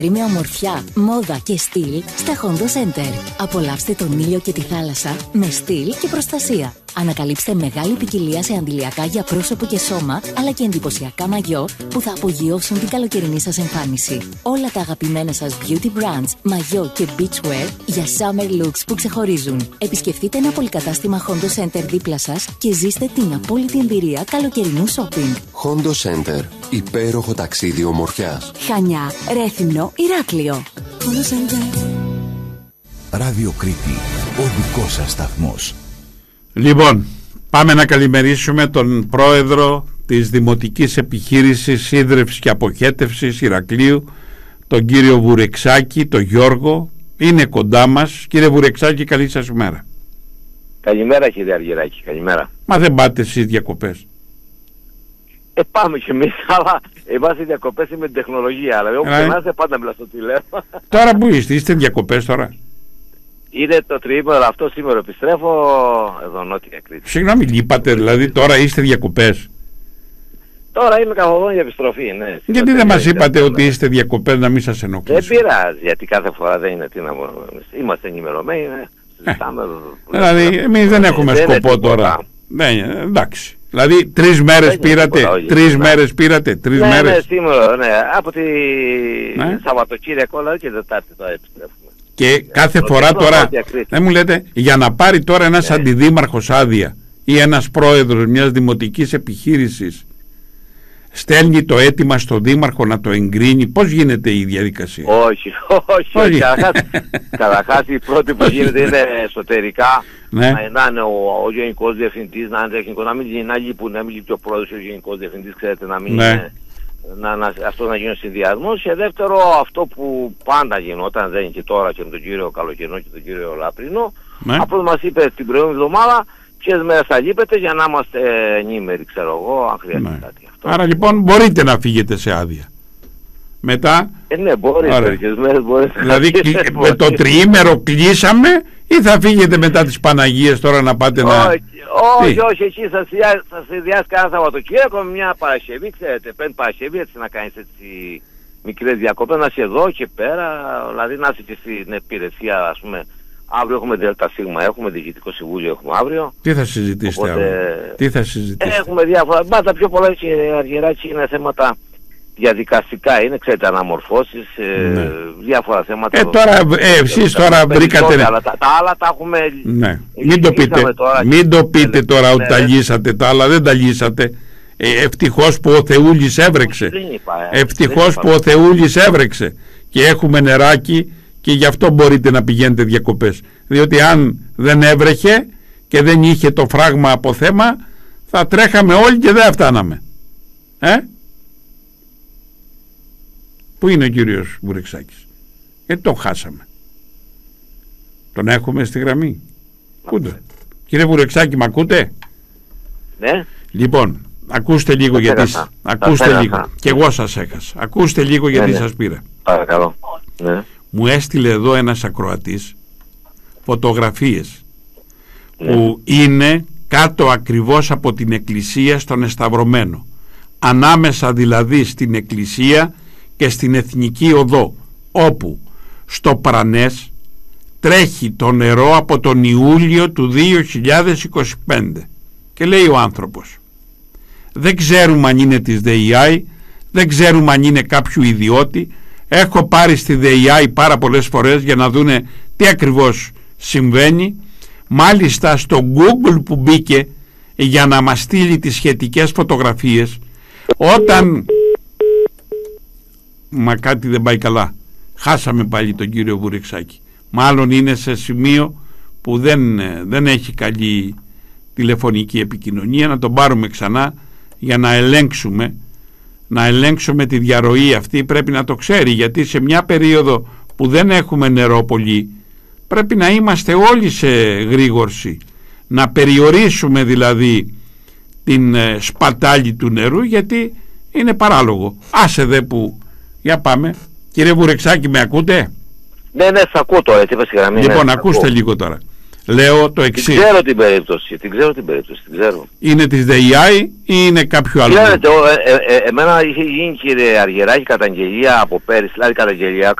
Με ομορφιά, μόδα και στυλ στα Hondo Center. Απολαύστε τον ήλιο και τη θάλασσα με στυλ και προστασία. Ανακαλύψτε μεγάλη ποικιλία σε αντιλιακά για πρόσωπο και σώμα, αλλά και εντυπωσιακά μαγιό που θα απογειώσουν την καλοκαιρινή σας εμφάνιση. Όλα τα αγαπημένα σας beauty brands, μαγιό και beachwear για summer looks που ξεχωρίζουν. Επισκεφτείτε ένα πολυκατάστημα Hondo Center δίπλα σας και ζήστε την απόλυτη εμπειρία καλοκαιρινού shopping. Hondo Center. Υπέροχο ταξίδι ομορφιάς. Χανιά, Ρέθυμνο, Ηράκλειο. Hondo Center. Ράδιο Κρήτη. Ο δικός σας σταθμός. Λοιπόν, πάμε να καλημερίσουμε τον πρόεδρο της Δημοτικής Επιχείρησης Σίδρευσης και Αποχέτευσης Ηρακλείου, τον κύριο Βουρεξάκη, τον Γιώργο. Είναι κοντά μας. Κύριε Βουρεξάκη, καλή σας ημέρα. Καλημέρα κύριε Αργυράκη, καλημέρα. Μα δεν πάτε εσείς διακοπές? Πάμε κι εμείς, αλλά εμάς οι διακοπές είναι με την τεχνολογία, αλλά όπου περνάτε πάντα μιλά στο τηλέφωνο. Τώρα που είστε διακοπές τώρα? Είναι το τριήμερο αυτό, σήμερα επιστρέφω εδώ νότια Κρήτη. Συγγνώμη, λείπατε δηλαδή, τώρα είστε διακοπές? Τώρα είμαι καθοδόν για επιστροφή, ναι. Γιατί δεν μας είπατε ότι είστε διακοπές, να μην σας ενοχλήσω? Δεν πειράζει, γιατί κάθε φορά δεν είναι, τι να πω, είμαστε ενημερωμένοι, συζητάμε. Δηλαδή εμείς δεν έχουμε σκοπό τώρα. Εντάξει. Δηλαδή 3 μέρες πήρατε, 3 μέρες πήρατε, 3 μέρες. Ναι, σήμερα, ναι, από τη Σαββατοκύριακο, δηλαδή και Δετάρτη τώρα επιστρέφουμε. Και κάθε φορά τώρα, δεν μου λέτε, για να πάρει τώρα ένας αντιδήμαρχος άδεια ή ένας πρόεδρος μιας δημοτικής επιχείρησης, στέλνει το αίτημα στον δήμαρχο να το εγκρίνει? Πώς γίνεται η διαδικασία? Όχι. Καταρχάς η πρώτη που γίνεται είναι εσωτερικά, να είναι ο γενικός διευθυντής, να είναι τεχνικό, να μην λείπει ο πρόεδρος και ο γενικός διευθυντής, ξέρετε, να μην είναι, αυτό να γίνει ο συνδυασμός. Και δεύτερο, αυτό που πάντα γινόταν, δεν είναι και τώρα και με τον κύριο Καλοκαιρινό και τον κύριο Λαπρινό, απλώς μας είπε την προηγούμενη εβδομάδα ποιες μέρες θα λείπετε για να είμαστε ενήμεροι, ξέρω εγώ, αν χρειάζεται κάτι. Άρα λοιπόν μπορείτε να φύγετε σε άδεια. Μετά. Ναι, μπορείτε. Δηλαδή με το τριήμερο κλείσαμε ή θα φύγετε μετά τις Παναγίες τώρα να πάτε να... Όχι, εκεί θα συνδυάσει κάθε Σαββατοκύριακο με μια Παρασκευή, ξέρετε, πέντε Παρασκευή, έτσι να κάνεις έτσι μικρές διακοπές, να είσαι εδώ και πέρα, δηλαδή να είσαι και στην υπηρεσία, ας πούμε. Αύριο έχουμε ΔΣ, έχουμε Διοικητικό Συμβούλιο, έχουμε αύριο. Τι θα συζητήσετε αύριο? Τι θα συζητήσετε? Έχουμε διάφορα. Τα πιο πολλά Αργυράκη είναι θέματα διαδικαστικά, είναι, ξέρετε, αναμορφώσεις, διάφορα θέματα. Τώρα εσείς τώρα βρήκατε. Αλλά τα άλλα τα έχουμε. Ναι. Μην το πείτε τώρα ότι τα λύσατε, τα άλλα δεν τα λύσατε. Ευτυχώς που ο Θεούλης έβρεξε. Ευτυχώς που ο Θεούλης έβρεξε και έχουμε νεράκι. Και γι' αυτό μπορείτε να πηγαίνετε διακοπές. Διότι αν δεν έβρεχε και δεν είχε το φράγμα από θέμα, θα τρέχαμε όλοι και δεν φτάναμε. Πού είναι ο κύριος Βουρεξάκης? Γιατί τον χάσαμε? Τον έχουμε στη γραμμή? Ακούτε. Κύριε Βουρεξάκη, μ' ακούτε? Ναι. Λοιπόν, ακούστε λίγο γιατί... Ακούστε λίγο. Και εγώ σας έχασα. Ακούστε λίγο γιατί σας πήρα. Παρακαλώ. Ναι. Μου έστειλε εδώ ένας ακροατής φωτογραφίες που είναι κάτω ακριβώς από την εκκλησία στον Εσταυρωμένο, ανάμεσα δηλαδή στην εκκλησία και στην Εθνική Οδό, όπου στο Πρανές τρέχει το νερό από τον Ιούλιο του 2025 και λέει ο άνθρωπος, δεν ξέρουμε αν είναι της ΔΕΙΑΗ, δεν ξέρουμε αν είναι κάποιου ιδιώτη. Έχω πάρει στη ΔΕΙΑΗ πάρα πολλές φορές για να δούνε τι ακριβώς συμβαίνει. Μάλιστα στο Google που μπήκε για να μας στείλει τις σχετικές φωτογραφίες, όταν... Μα κάτι δεν πάει καλά. Χάσαμε πάλι τον κύριο Βουρεξάκη. Μάλλον είναι σε σημείο που δεν έχει καλή τηλεφωνική επικοινωνία. Να τον πάρουμε ξανά για να ελέγξουμε τη διαρροή αυτή. Πρέπει να το ξέρει, γιατί σε μια περίοδο που δεν έχουμε νερό πολύ πρέπει να είμαστε όλοι σε γρήγορση, να περιορίσουμε δηλαδή την σπατάλη του νερού, γιατί είναι παράλογο. Άσε δε που... Για πάμε. Κύριε Βουρεξάκη, με ακούτε? Ναι, σ' ακούω τώρα, έτσι είπα στη γραμμή. Λοιπόν, ακούστε λίγο τώρα. λέω το εξής. Την ξέρω την περίπτωση, την ξέρω. Είναι της ΔΕΙΑΗ ή είναι κάποιο άλλο? Εμένα είχε γίνει, κύριε Αργυράκη, καταγγελία από πέρυσι, δηλαδή καταγγελία,